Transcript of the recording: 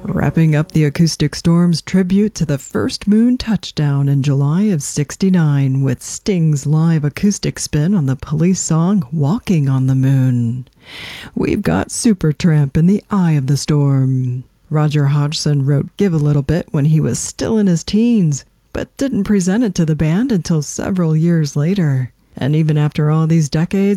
Wrapping up the Acoustic Storm's tribute to the first moon touchdown in July of '69 with Sting's live acoustic spin on the Police song Walking on the Moon. We've got Supertramp in the Eye of the Storm. Roger Hodgson wrote Give a Little Bit when he was still in his teens, but didn't present it to the band until several years later. And even after all these decades,